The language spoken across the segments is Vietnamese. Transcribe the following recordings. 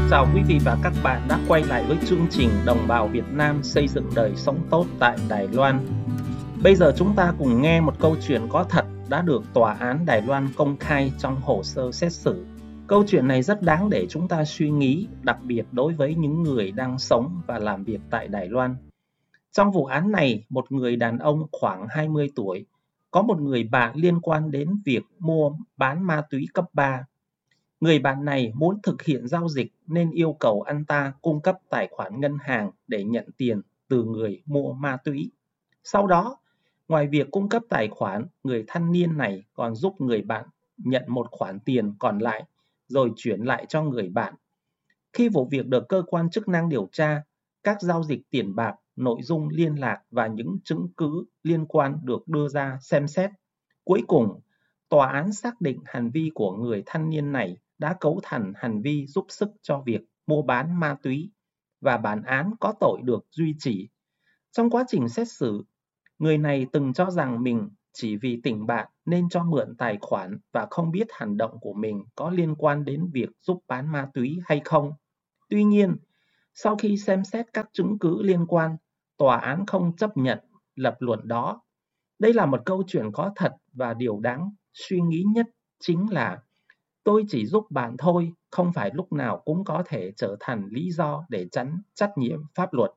Chào quý vị và các bạn đã quay lại với chương trình Đồng bào Việt Nam xây dựng đời sống tốt tại Đài Loan. Bây giờ chúng ta cùng nghe một câu chuyện có thật đã được Tòa án Đài Loan công khai trong hồ sơ xét xử. Câu chuyện này rất đáng để chúng ta suy nghĩ, đặc biệt đối với những người đang sống và làm việc tại Đài Loan. Trong vụ án này, một người đàn ông khoảng 20 tuổi có một người bạn liên quan đến việc mua bán ma túy cấp 3. Người bạn này muốn thực hiện giao dịch nên yêu cầu anh ta cung cấp tài khoản ngân hàng để nhận tiền từ người mua ma túy. Sau đó, ngoài việc cung cấp tài khoản, người thanh niên này còn giúp người bạn nhận một khoản tiền còn lại rồi chuyển lại cho người bạn. Khi vụ việc được cơ quan chức năng điều tra, các giao dịch tiền bạc, nội dung liên lạc và những chứng cứ liên quan được đưa ra xem xét. Cuối cùng, tòa án xác định hành vi của người thanh niên này đã cấu thành hành vi giúp sức cho việc mua bán ma túy và bản án có tội được duy trì. Trong quá trình xét xử, người này từng cho rằng mình chỉ vì tình bạn nên cho mượn tài khoản và không biết hành động của mình có liên quan đến việc giúp bán ma túy hay không. Tuy nhiên, sau khi xem xét các chứng cứ liên quan, tòa án không chấp nhận lập luận đó. Đây là một câu chuyện có thật và điều đáng suy nghĩ nhất chính là tôi chỉ giúp bạn thôi, không phải lúc nào cũng có thể trở thành lý do để tránh trách nhiệm pháp luật.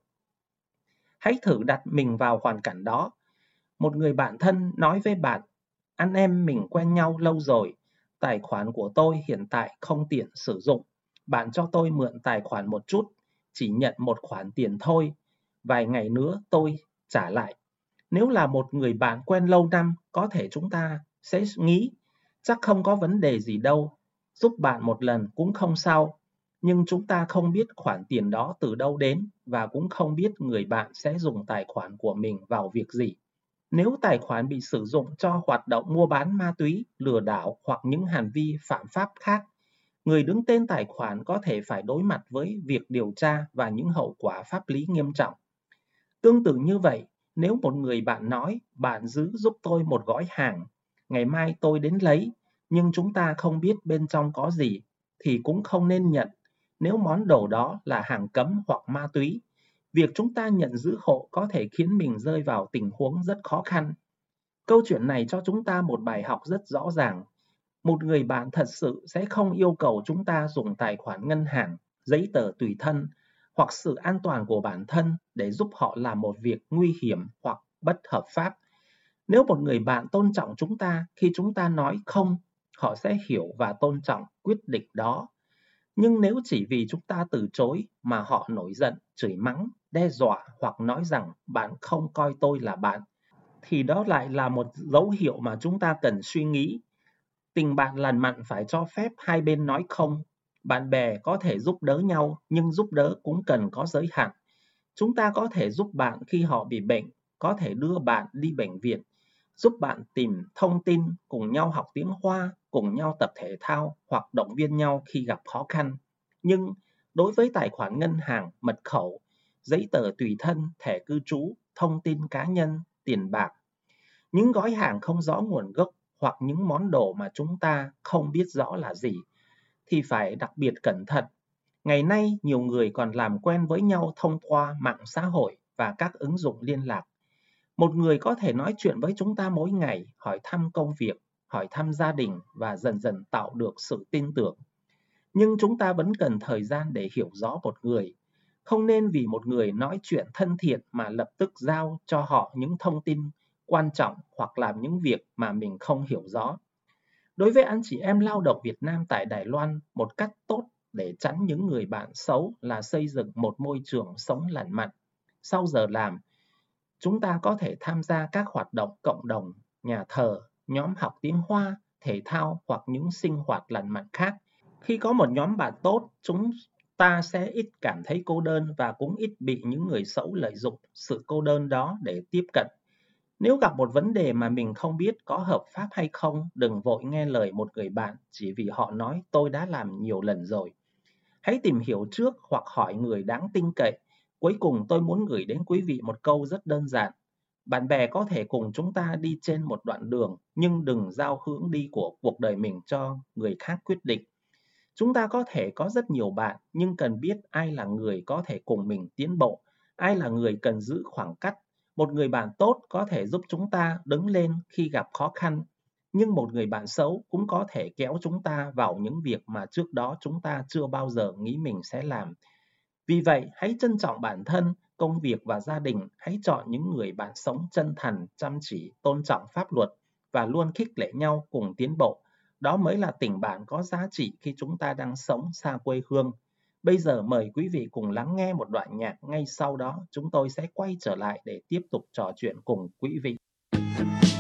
Hãy thử đặt mình vào hoàn cảnh đó. Một người bạn thân nói với bạn, anh em mình quen nhau lâu rồi, tài khoản của tôi hiện tại không tiện sử dụng. Bạn cho tôi mượn tài khoản một chút, chỉ nhận một khoản tiền thôi, vài ngày nữa tôi trả lại. Nếu là một người bạn quen lâu năm, có thể chúng ta sẽ nghĩ chắc không có vấn đề gì đâu, giúp bạn một lần cũng không sao. Nhưng chúng ta không biết khoản tiền đó từ đâu đến và cũng không biết người bạn sẽ dùng tài khoản của mình vào việc gì. Nếu tài khoản bị sử dụng cho hoạt động mua bán ma túy, lừa đảo hoặc những hành vi phạm pháp khác, người đứng tên tài khoản có thể phải đối mặt với việc điều tra và những hậu quả pháp lý nghiêm trọng. Tương tự như vậy, nếu một người bạn nói, bạn giữ giúp tôi một gói hàng, ngày mai tôi đến lấy, nhưng chúng ta không biết bên trong có gì, thì cũng không nên nhận nếu món đồ đó là hàng cấm hoặc ma túy. Việc chúng ta nhận giữ hộ có thể khiến mình rơi vào tình huống rất khó khăn. Câu chuyện này cho chúng ta một bài học rất rõ ràng. Một người bạn thật sự sẽ không yêu cầu chúng ta dùng tài khoản ngân hàng, giấy tờ tùy thân hoặc sự an toàn của bản thân để giúp họ làm một việc nguy hiểm hoặc bất hợp pháp. Nếu một người bạn tôn trọng chúng ta khi chúng ta nói không, họ sẽ hiểu và tôn trọng quyết định đó. Nhưng nếu chỉ vì chúng ta từ chối mà họ nổi giận, chửi mắng, đe dọa hoặc nói rằng bạn không coi tôi là bạn, thì đó lại là một dấu hiệu mà chúng ta cần suy nghĩ. Tình bạn lành mạnh phải cho phép hai bên nói không. Bạn bè có thể giúp đỡ nhau, nhưng giúp đỡ cũng cần có giới hạn. Chúng ta có thể giúp bạn khi họ bị bệnh, có thể đưa bạn đi bệnh viện, giúp bạn tìm thông tin, cùng nhau học tiếng Hoa, cùng nhau tập thể thao hoặc động viên nhau khi gặp khó khăn. Nhưng đối với tài khoản ngân hàng, mật khẩu, giấy tờ tùy thân, thẻ cư trú, thông tin cá nhân, tiền bạc, những gói hàng không rõ nguồn gốc hoặc những món đồ mà chúng ta không biết rõ là gì, thì phải đặc biệt cẩn thận. Ngày nay, nhiều người còn làm quen với nhau thông qua mạng xã hội và các ứng dụng liên lạc. Một người có thể nói chuyện với chúng ta mỗi ngày, hỏi thăm công việc, hỏi thăm gia đình và dần dần tạo được sự tin tưởng. Nhưng chúng ta vẫn cần thời gian để hiểu rõ một người. Không nên vì một người nói chuyện thân thiện mà lập tức giao cho họ những thông tin quan trọng hoặc làm những việc mà mình không hiểu rõ. Đối với anh chị em lao động Việt Nam tại Đài Loan, một cách tốt để tránh những người bạn xấu là xây dựng một môi trường sống lành mạnh. Sau giờ làm, chúng ta có thể tham gia các hoạt động cộng đồng, nhà thờ, nhóm học tiếng Hoa, thể thao hoặc những sinh hoạt lành mạnh khác. Khi có một nhóm bạn tốt, chúng ta sẽ ít cảm thấy cô đơn và cũng ít bị những người xấu lợi dụng sự cô đơn đó để tiếp cận. Nếu gặp một vấn đề mà mình không biết có hợp pháp hay không, đừng vội nghe lời một người bạn chỉ vì họ nói tôi đã làm nhiều lần rồi. Hãy tìm hiểu trước hoặc hỏi người đáng tin cậy. Cuối cùng tôi muốn gửi đến quý vị một câu rất đơn giản. Bạn bè có thể cùng chúng ta đi trên một đoạn đường, nhưng đừng giao hướng đi của cuộc đời mình cho người khác quyết định. Chúng ta có thể có rất nhiều bạn, nhưng cần biết ai là người có thể cùng mình tiến bộ, ai là người cần giữ khoảng cách. Một người bạn tốt có thể giúp chúng ta đứng lên khi gặp khó khăn, nhưng một người bạn xấu cũng có thể kéo chúng ta vào những việc mà trước đó chúng ta chưa bao giờ nghĩ mình sẽ làm. Vì vậy, hãy trân trọng bản thân, công việc và gia đình. Hãy chọn những người bạn sống chân thành, chăm chỉ, tôn trọng pháp luật và luôn khích lệ nhau cùng tiến bộ. Đó mới là tình bạn có giá trị khi chúng ta đang sống xa quê hương. Bây giờ mời quý vị cùng lắng nghe một đoạn nhạc, ngay sau đó chúng tôi sẽ quay trở lại để tiếp tục trò chuyện cùng quý vị.